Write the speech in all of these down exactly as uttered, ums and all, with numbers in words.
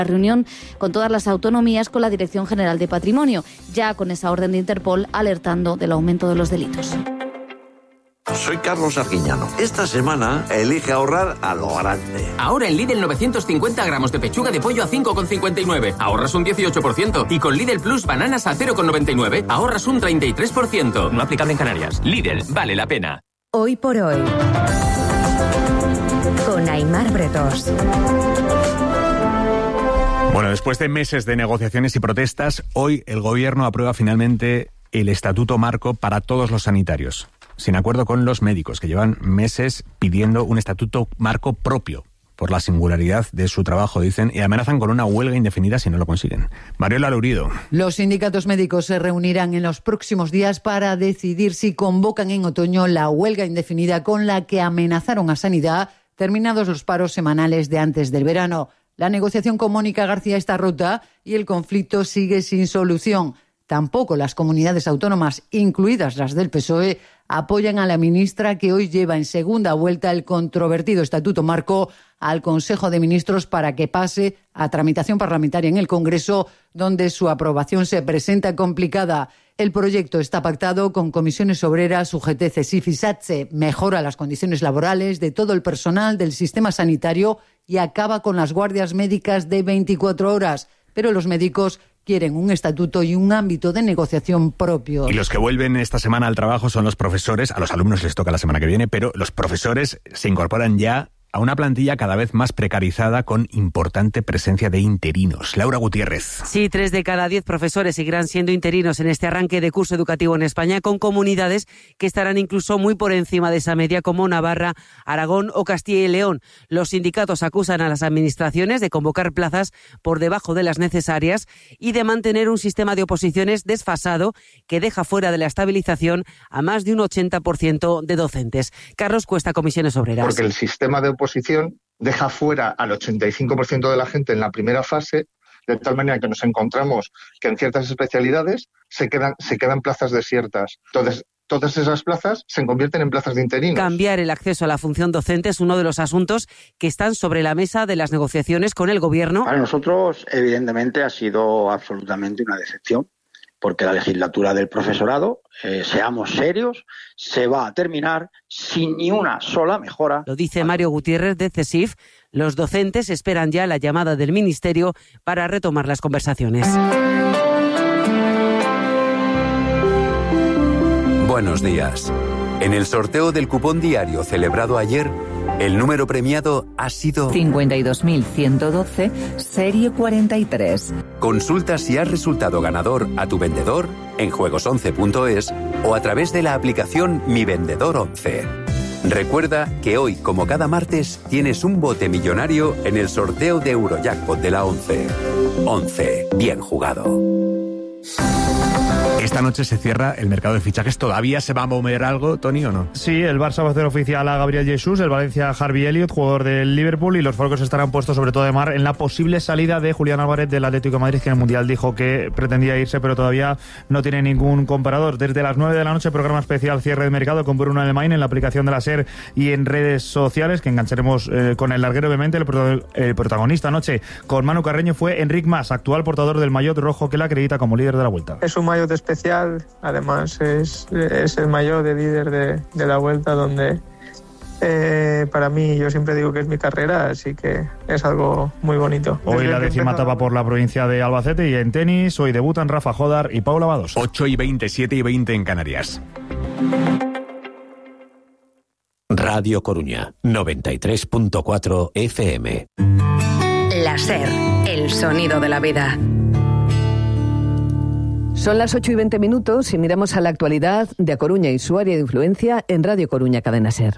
La reunión con todas las autonomías con la Dirección General de Patrimonio, ya con esa orden de Interpol alertando del aumento de los delitos. Soy Carlos Arguiñano. Esta semana elige ahorrar a lo grande. Ahora en Lidl novecientos cincuenta gramos de pechuga de pollo a cinco con cincuenta y nueve. Ahorras un dieciocho por ciento. Y con Lidl Plus bananas a cero con noventa y nueve. Ahorras un treinta y tres por ciento. No aplicable en Canarias. Lidl, vale la pena. Hoy por hoy. Con Aimar Bretos. Bueno, después de meses de negociaciones y protestas, hoy el Gobierno aprueba finalmente el Estatuto Marco para todos los sanitarios, sin acuerdo con los médicos, que llevan meses pidiendo un Estatuto Marco propio por la singularidad de su trabajo, dicen, y amenazan con una huelga indefinida si no lo consiguen. Mariola Lourido. Los sindicatos médicos se reunirán en los próximos días para decidir si convocan en otoño la huelga indefinida con la que amenazaron a Sanidad terminados los paros semanales de antes del verano. La negociación con Mónica García está rota y el conflicto sigue sin solución. Tampoco las comunidades autónomas, incluidas las del P S O E, apoyan a la ministra que hoy lleva en segunda vuelta el controvertido Estatuto Marco al Consejo de Ministros para que pase a tramitación parlamentaria en el Congreso, donde su aprobación se presenta complicada. El proyecto está pactado con comisiones obreras, U G T, CESIF y SATSE, mejora las condiciones laborales de todo el personal del sistema sanitario y acaba con las guardias médicas de veinticuatro horas. Pero los médicos quieren un estatuto y un ámbito de negociación propio. Y los que vuelven esta semana al trabajo son los profesores. A los alumnos les toca la semana que viene, pero los profesores se incorporan ya a una plantilla cada vez más precarizada con importante presencia de interinos. Laura Gutiérrez. Sí, tres de cada diez profesores seguirán siendo interinos en este arranque de curso educativo en España, con comunidades que estarán incluso muy por encima de esa media, como Navarra, Aragón o Castilla y León. Los sindicatos acusan a las administraciones de convocar plazas por debajo de las necesarias y de mantener un sistema de oposiciones desfasado que deja fuera de la estabilización a más de un ochenta por ciento de docentes. Carlos Cuesta, Comisiones Obreras. Porque el sistema de oposición deja fuera al ochenta y cinco por ciento de la gente en la primera fase, de tal manera que nos encontramos que en ciertas especialidades se quedan, se quedan plazas desiertas. Entonces, todas esas plazas se convierten en plazas de interinos. Cambiar el acceso a la función docente es uno de los asuntos que están sobre la mesa de las negociaciones con el Gobierno. Para nosotros, evidentemente, ha sido absolutamente una decepción, porque la legislatura del profesorado, eh, seamos serios, se va a terminar sin ni una sola mejora. Lo dice Mario Gutiérrez de CESIF. Los docentes esperan ya la llamada del Ministerio para retomar las conversaciones. Buenos días. En el sorteo del cupón diario celebrado ayer, el número premiado ha sido cincuenta y dos mil ciento doce, serie cuarenta y tres. Consulta si has resultado ganador a tu vendedor en juegos once punto es o a través de la aplicación Mi Vendedor once. Recuerda que hoy, como cada martes, tienes un bote millonario en el sorteo de Eurojackpot de la once. once. Bien jugado. Esta noche se cierra el mercado de fichajes. ¿Todavía se va a mover algo, Tony, o no? Sí, el Barça va a hacer oficial a Gabriel Jesús, el Valencia a Harvey Elliott, jugador del Liverpool, y los focos estarán puestos sobre todo de mar en la posible salida de Julián Álvarez del Atlético de Madrid, que en el Mundial dijo que pretendía irse, pero todavía no tiene ningún comparador. Desde las nueve de la noche, programa especial cierre de mercado con Bruno Alemán en la aplicación de la SER y en redes sociales, que engancharemos eh, con el larguero, obviamente. El, pro- el protagonista anoche con Manu Carreño fue Enric Mas, actual portador del maillot rojo que le acredita como líder de la Vuelta. Es un maillot especial, además es, es el maillot de líder de, de la Vuelta, donde eh, para mí, yo siempre digo que es mi carrera, así que es algo muy bonito. Hoy Desde la décima etapa por la provincia de Albacete, y en tenis hoy debutan Rafa Jodar y Paula Badosa. ocho y veinte, siete y veinte en Canarias. Radio Coruña, noventa y tres punto cuatro F M. La SER, el sonido de la vida. Son las ocho y veinte minutos y miramos a la actualidad de A Coruña y su área de influencia en Radio Coruña Cadena SER.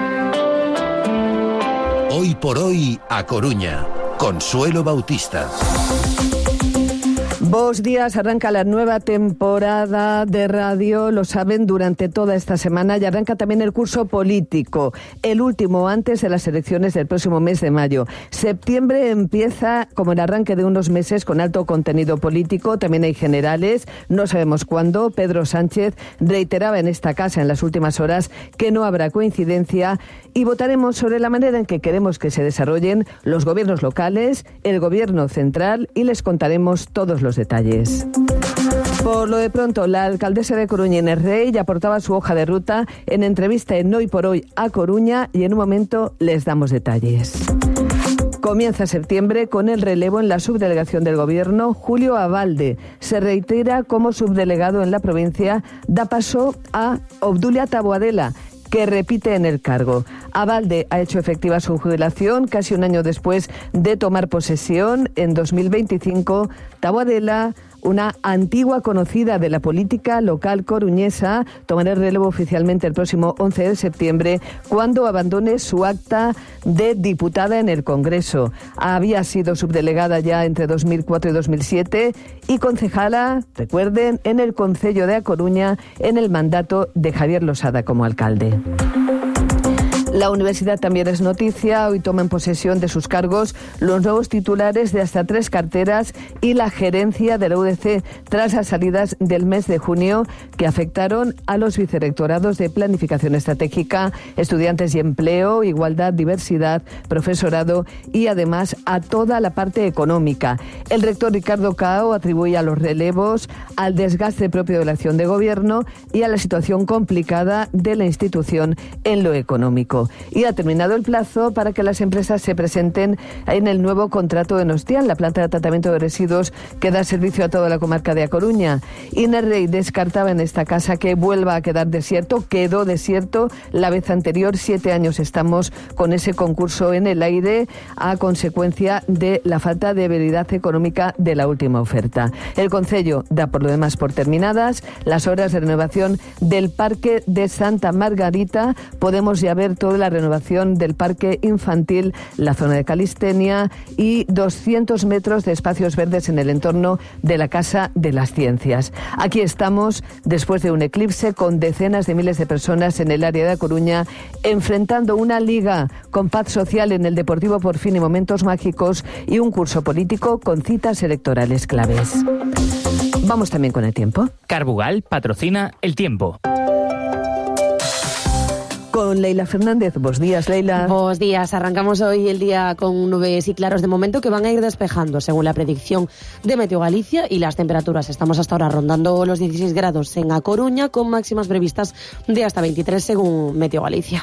Hoy por hoy, A Coruña. Consuelo Bautista. Bos días, arranca la nueva temporada de radio, lo saben, durante toda esta semana, y arranca también el curso político, el último antes de las elecciones del próximo mes de mayo. Septiembre empieza como el arranque de unos meses con alto contenido político, también hay generales, no sabemos cuándo. Pedro Sánchez reiteraba en esta casa en las últimas horas que no habrá coincidencia y votaremos sobre la manera en que queremos que se desarrollen los gobiernos locales, el gobierno central, y les contaremos todos los detalles. Por lo de pronto, la alcaldesa de Coruña, Inés Rey, ya aportaba su hoja de ruta en entrevista en Hoy por Hoy a Coruña, y en un momento les damos detalles. Comienza septiembre con el relevo en la subdelegación del Gobierno. Julio Abalde se reitera como subdelegado en la provincia, da paso a Obdulia Taboadela, que repite en el cargo. Abalde ha hecho efectiva su jubilación casi un año después de tomar posesión en dos mil veinticinco. Taboadela, una antigua conocida de la política local coruñesa, tomará el relevo oficialmente el próximo once de septiembre, cuando abandone su acta de diputada en el Congreso. Había sido subdelegada ya entre dos mil cuatro y dos mil siete y concejala, recuerden, en el Concello de A Coruña en el mandato de Javier Losada como alcalde. La universidad también es noticia. Hoy toman posesión de sus cargos los nuevos titulares de hasta tres carteras y la gerencia de la U D C tras las salidas del mes de junio que afectaron a los vicerrectorados de Planificación Estratégica, Estudiantes y Empleo, Igualdad, Diversidad, Profesorado y además a toda la parte económica. El rector Ricardo Cao atribuye a los relevos al desgaste propio de la acción de gobierno y a la situación complicada de la institución en lo económico. Y ha terminado el plazo para que las empresas se presenten en el nuevo contrato de Nostian, la planta de tratamiento de residuos que da servicio a toda la comarca de A Coruña. Inés Rey descartaba en esta casa que vuelva a quedar desierto. Quedó desierto la vez anterior. Siete años estamos con ese concurso en el aire a consecuencia de la falta de viabilidad económica de la última oferta. El Concello da por lo demás por terminadas las obras de renovación del Parque de Santa Margarita. Podemos ya ver todo de la renovación del parque infantil, la zona de calistenia y doscientos metros de espacios verdes en el entorno de la Casa de las Ciencias. Aquí estamos después de un eclipse con decenas de miles de personas en el área de A Coruña enfrentando una liga con paz social en el Deportivo Porfín y momentos mágicos y un curso político con citas electorales claves. Vamos también con el tiempo. Carbugal patrocina el tiempo. Con Leila Fernández. Buenos días, Leila. Buenos días. Arrancamos hoy el día con nubes y claros de momento que van a ir despejando según la predicción de Meteo Galicia, y las temperaturas estamos hasta ahora rondando los dieciséis grados en A Coruña, con máximas previstas de hasta veintitrés según Meteo Galicia.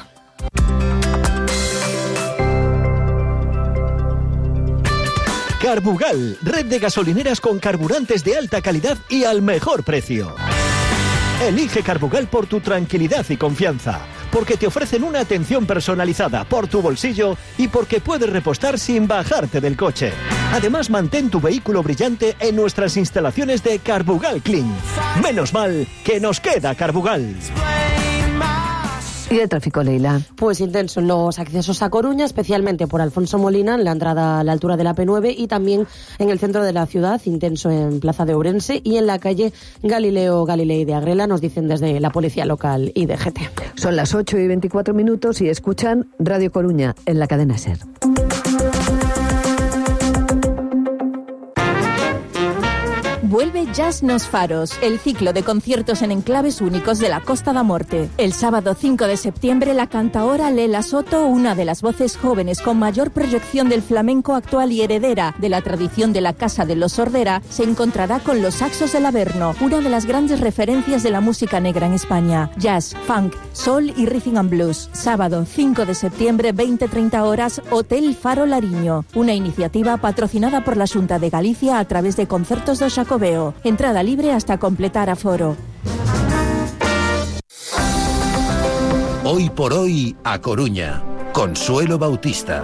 Carbugal, red de gasolineras con carburantes de alta calidad y al mejor precio. Elige Carbugal por tu tranquilidad y confianza, porque te ofrecen una atención personalizada por tu bolsillo y porque puedes repostar sin bajarte del coche. Además, mantén tu vehículo brillante en nuestras instalaciones de Carbugal Clean. Menos mal que nos queda Carbugal. ¿Y el tráfico, Leila? Pues intenso en los accesos a Coruña, especialmente por Alfonso Molina, en la entrada a la altura de la P nueve, y también en el centro de la ciudad, intenso en Plaza de Ourense y en la calle Galileo Galilei de Agrela, nos dicen desde la Policía Local y D G T. Son las ocho y veinticuatro minutos y escuchan Radio Coruña en la cadena SER. Vuelve Jazz nos Faros, el ciclo de conciertos en enclaves únicos de la Costa da Morte. El sábado cinco de septiembre, la cantaora Lela Soto, una de las voces jóvenes con mayor proyección del flamenco actual y heredera de la tradición de la Casa de los Sordera, se encontrará con los Saxos del Averno, una de las grandes referencias de la música negra en España. Jazz, funk, soul y rhythm and blues. Sábado cinco de septiembre, veinte treinta horas, Hotel Faro Lariño. Una iniciativa patrocinada por la Xunta de Galicia a través de Concertos do Xacobeo. Entrada libre hasta completar aforo. Hoy por hoy, A Coruña. Consuelo Bautista.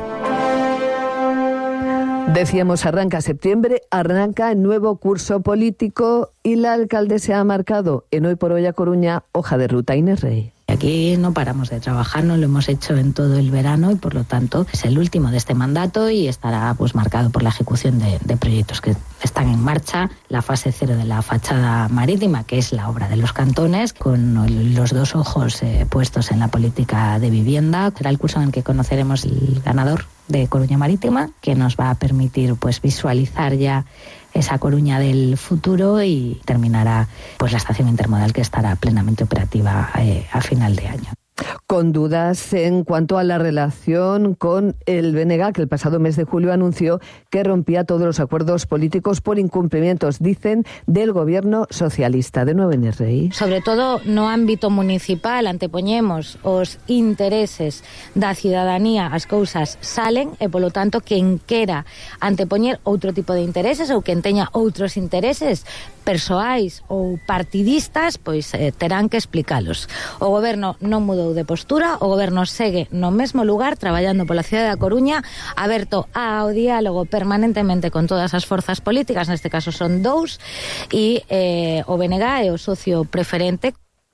Decíamos, arranca septiembre, arranca el nuevo curso político y la alcaldesa ha marcado en Hoy por Hoy A Coruña hoja de ruta. Inés Rey. Aquí no paramos de trabajar, no lo hemos hecho en todo el verano y por lo tanto es el último de este mandato y estará pues marcado por la ejecución de, de proyectos que estamos están en marcha la fase cero de la fachada marítima, que es la obra de los cantones, con los dos ojos eh, puestos en la política de vivienda. Será el curso en el que conoceremos el ganador de Coruña Marítima, que nos va a permitir pues visualizar ya esa Coruña del futuro, y terminará pues la estación intermodal, que estará plenamente operativa eh, a final de año. Con dudas en cuanto a la relación con el B N G, que el pasado mes de julio anunció que rompía todos los acuerdos políticos por incumplimientos, dicen, del gobierno socialista. De nuevo en el Rey. Sobre todo no ámbito municipal, antepoñemos os intereses da ciudadanía, as cousas salen, e polo tanto quen quera antepoñer outro tipo de intereses ou quen teña outros intereses persoais ou partidistas, pois eh, terán que explicalos. O goberno non mudou de postura, o goberno segue no mesmo lugar, traballando pola cidade da Coruña, aberto ao diálogo permanentemente con todas as forzas políticas, neste caso son dous, e eh, o B N G é o socio preferente.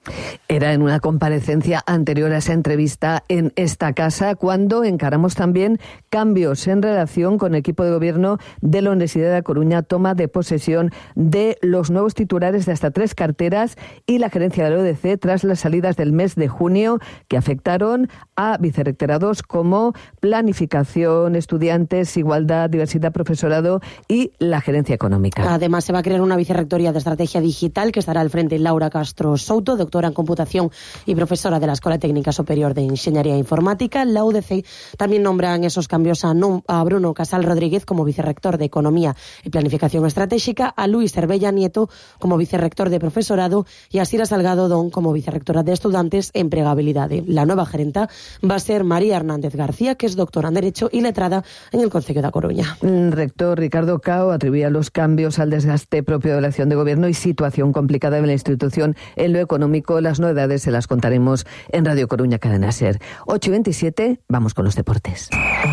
Era en una comparecencia anterior a esa entrevista en esta casa cuando encaramos también cambios en relación con el equipo de gobierno de la Universidad de A Coruña, toma de posesión de los nuevos titulares de hasta tres carteras y la gerencia de la U D C tras las salidas del mes de junio que afectaron a vicerrectorados como planificación, estudiantes, igualdad, diversidad, profesorado y la gerencia económica. Además, se va a crear una vicerrectoría de estrategia digital que estará al frente Laura Castro Souto, doctora en computación y profesora de la Escuela Técnica Superior de Ingeniería Informática. La U D C también nombra en esos cambios a, no, a Bruno Casal Rodríguez como vicerrector de Economía y Planificación Estratégica, a Luis Cervella Nieto como vicerrector de Profesorado y a Sira Salgado Don como vicerrectora de Estudantes e Empregabilidade. La nueva gerenta va a ser María Hernández García, que es doctora en Derecho y letrada en el Concello da Coruña. El rector Ricardo Cao atribuía los cambios al desgaste propio de la acción de gobierno y situación complicada de la institución en lo económico. Las novedades se las contaremos en Radio Coruña Cadena Ser. ocho y veintisiete, vamos con los deportes.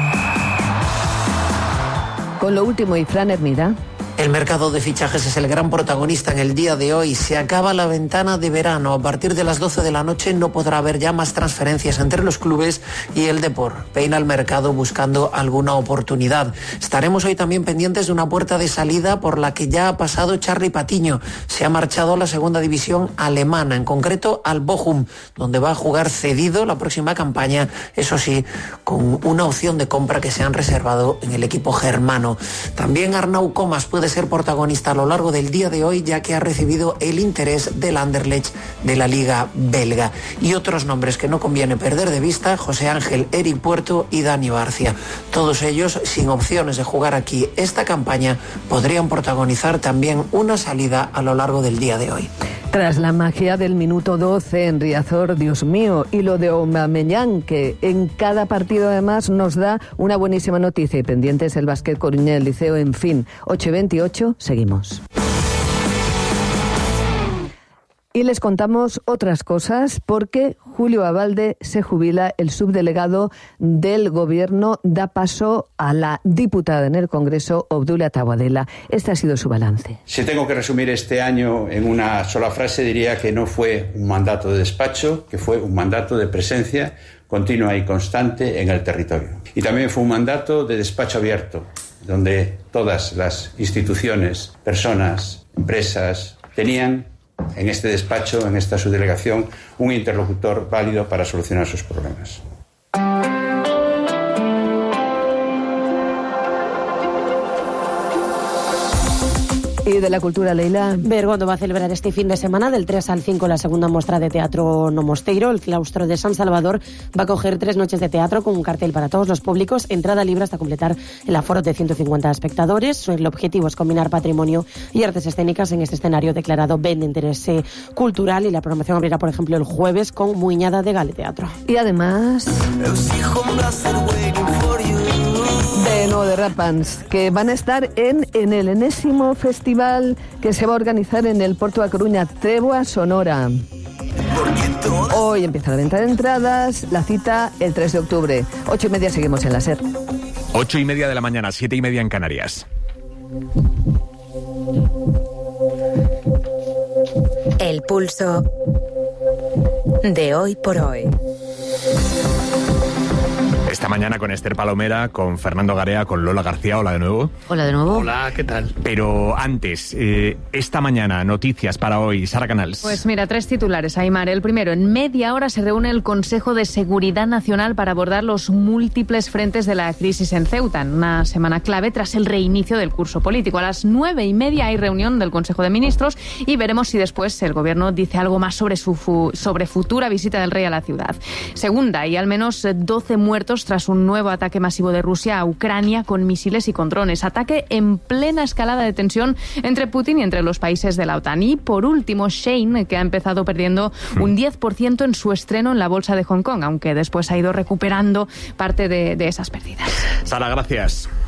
Con lo último, y Fran Hermida. El mercado de fichajes es el gran protagonista en el día de hoy. Se acaba la ventana de verano. A partir de las doce de la noche no podrá haber ya más transferencias entre los clubes y el Depor. Peina el mercado buscando alguna oportunidad. Estaremos hoy también pendientes de una puerta de salida por la que ya ha pasado Charly Patiño. Se ha marchado a la segunda división alemana, en concreto al Bochum, donde va a jugar cedido la próxima campaña, eso sí, con una opción de compra que se han reservado en el equipo germano. También Arnau Comas puede ser protagonista a lo largo del día de hoy, ya que ha recibido el interés del Anderlecht de la Liga belga. Y otros nombres que no conviene perder de vista: José Ángel, Eric Puerto y Dani Barcia. Todos ellos sin opciones de jugar aquí esta campaña, podrían protagonizar también una salida a lo largo del día de hoy. Tras la magia del minuto doce en Riazor, Dios mío, y lo de Aubameyang, que en cada partido además nos da una buenísima noticia, y pendientes el básquet Coruña del Liceo, en fin. ocho y veintiocho, seguimos. Y les contamos otras cosas porque Julio Abalde se jubila. El subdelegado del Gobierno da paso a la diputada en el Congreso, Obdulia Taboadela. Este ha sido su balance. Si tengo que resumir este año en una sola frase, diría que no fue un mandato de despacho, que fue un mandato de presencia continua y constante en el territorio. Y también fue un mandato de despacho abierto, donde todas las instituciones, personas, empresas tenían en este despacho, en esta subdelegación, un interlocutor válido para solucionar sus problemas. Y de la cultura, Leila. Bergondo va a celebrar este fin de semana, del tres al cinco, la segunda muestra de teatro No Mosteiro. El claustro de San Salvador va a coger tres noches de teatro con un cartel para todos los públicos, entrada libre hasta completar el aforo de ciento cincuenta espectadores. El objetivo es combinar patrimonio y artes escénicas en este escenario declarado bien de interés cultural, y la programación abrirá, por ejemplo, el jueves con Muiñada de Gale Teatro. Y además de No de Rapans, que van a estar en, en el enésimo festival que se va a organizar en el Puerto de Coruña, Tregua Sonora. Hoy empieza la venta de entradas, la cita el tres de octubre. Ocho y media seguimos en la SER. Ocho y media de la mañana, siete y media en Canarias. El pulso de hoy por hoy. Esta mañana mañana con Esther Palomera, con Fernando Garea, con Lola García. Hola de nuevo. Hola de nuevo. Hola, ¿qué tal? Pero antes, eh, esta mañana, noticias para hoy. Sara Canals. Pues mira, tres titulares, Aimar. El primero, en media hora se reúne el Consejo de Seguridad Nacional para abordar los múltiples frentes de la crisis en Ceuta, en una semana clave tras el reinicio del curso político. A las nueve y media hay reunión del Consejo de Ministros y veremos si después el Gobierno dice algo más sobre su fu- sobre futura visita del rey a la ciudad. Segunda, hay al menos doce muertos tras un nuevo ataque masivo de Rusia a Ucrania con misiles y con drones. Ataque en plena escalada de tensión entre Putin y entre los países de la OTAN. Y por último, Shein, que ha empezado perdiendo un diez por ciento en su estreno en la bolsa de Hong Kong, aunque después ha ido recuperando parte de, de esas pérdidas. Sara, gracias.